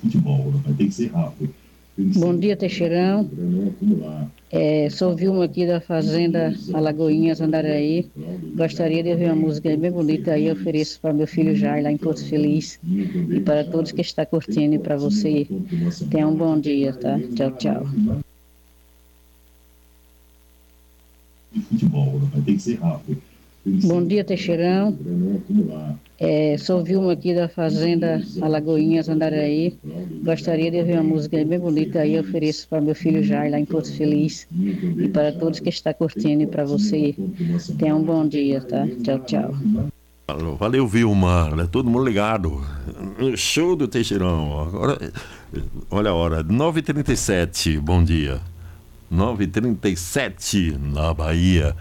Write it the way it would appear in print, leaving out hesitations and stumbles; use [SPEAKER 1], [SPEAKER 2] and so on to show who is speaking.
[SPEAKER 1] futebol, vai ter que ser rápido.
[SPEAKER 2] Bom dia, Teixeirão. Sou Vilma aqui da Fazenda Alagoinhas, Andaraí. Gostaria de ouvir uma música bem bonita aí, eu ofereço para meu filho Jair, lá em Porto Feliz. E para todos que estão curtindo, e para você. Tenha um bom dia, tá? Tchau, tchau.
[SPEAKER 1] Futebol, vai ter que ser rápido.
[SPEAKER 2] Bom dia, Teixeirão. Sou Vilma aqui da Fazenda Alagoinhas, Andaraí. Gostaria de ouvir uma música bem bonita aí, eu ofereço para meu filho Jair, lá em Porto Feliz. E para todos que estão curtindo, e para você. Tenha um bom dia, tá? Tchau, tchau.
[SPEAKER 3] Valeu, Vilma. Todo mundo ligado. Show do Teixeirão. Agora, olha a hora, 9h37. Bom dia. 9h37 na Bahia.